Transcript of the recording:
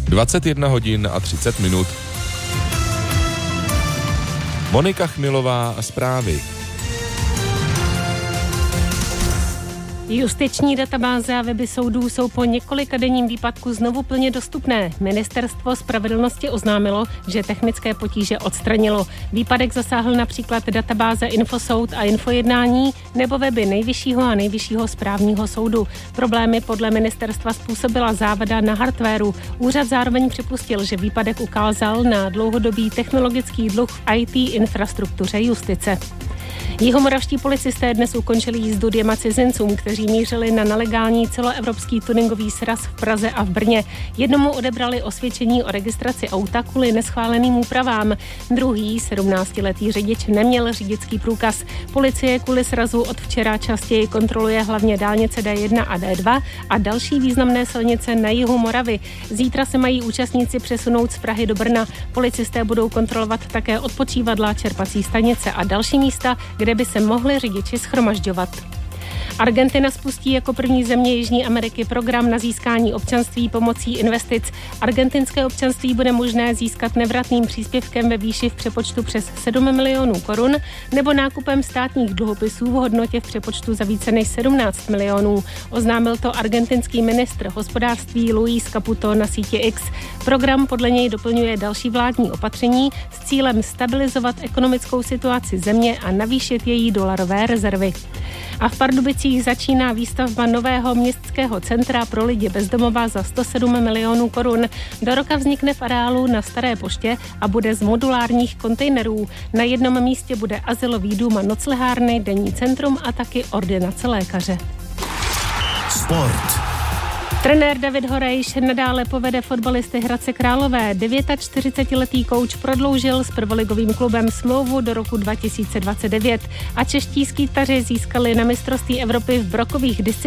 21 hodin a 30 minut. Monika Chmilová a zprávy. Justiční databáze a weby soudů jsou po několikadenním výpadku znovu plně dostupné. Ministerstvo spravedlnosti oznámilo, že technické potíže odstranilo. Výpadek zasáhl například databáze Infosoud a Infojednání nebo weby Nejvyššího a Nejvyššího správního soudu. Problémy podle ministerstva způsobila závada na hardwaru. Úřad zároveň připustil, že výpadek ukázal na dlouhodobý technologický dluh v IT infrastruktuře justice. Jihomoravští policisté dnes ukončili jízdu 2 cizincům, kteří mířili na nelegální celoevropský tuningový sraz v Praze a v Brně. Jednomu odebrali osvědčení o registraci auta kvůli neschváleným úpravám. Druhý, 17letý řidič, neměl řidičský průkaz. Policie kvůli srazu od včera častěji kontroluje hlavně dálnice D1 a D2 a další významné silnice na jihu Moravy. Zítra se mají účastníci přesunout z Prahy do Brna. Policisté budou kontrolovat také odpočívadla, čerpací stanice a další místa, kde by se mohli řidiči shromažďovat. Argentina spustí jako první země Jižní Ameriky program na získání občanství pomocí investic. Argentinské občanství bude možné získat nevratným příspěvkem ve výši v přepočtu přes 7 milionů korun nebo nákupem státních dluhopisů v hodnotě v přepočtu za více než 17 milionů. Oznámil to argentinský ministr hospodářství Luis Caputo na síti X. Program podle něj doplňuje další vládní opatření s cílem stabilizovat ekonomickou situaci země a navýšit její dolarové rezervy. A v Pardubicích začíná výstavba nového městského centra pro lidi bezdomova za 107 milionů korun. Do roka vznikne v areálu na Staré poště a bude z modulárních kontejnerů. Na jednom místě bude azylový dům a noclehárny, denní centrum a taky ordinace lékaře. Sport. Trenér David Horejš nadále povede fotbalisty Hradce Králové. 49letý kouč prodloužil s prvoligovým klubem smlouvu do roku 2029 a čeští skýtaři získali na mistrovství Evropy v brokových disciplinách